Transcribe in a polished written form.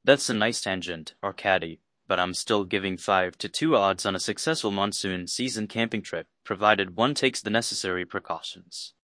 That's a nice tangent, or caddy, but I'm still giving 5 to 2 odds on a successful monsoon season camping trip, provided one takes the necessary precautions.